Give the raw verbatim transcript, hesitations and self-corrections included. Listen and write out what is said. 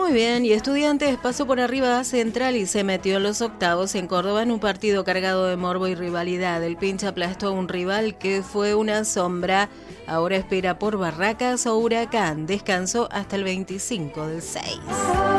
Muy bien, y Estudiantes pasó por arriba a Central y se metió en los octavos en Córdoba en un partido cargado de morbo y rivalidad. El Pincha aplastó a un rival que fue una sombra. Ahora espera por Barracas o Huracán. Descansó hasta el veinticinco del seis.